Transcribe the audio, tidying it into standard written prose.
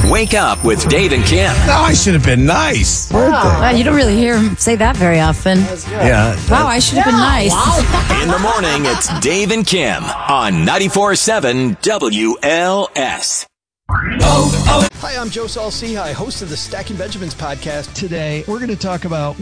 Wake up with Dave and Kim. No, I should have been nice. Wow, you don't really hear him say that very often. Yeah. Wow, I should have been nice. Wow. In the morning, it's Dave and Kim on 94.7 WLS. Hi, I'm Joe Saul-Sehy, host of the Stacking Benjamins podcast. Today, we're going to talk about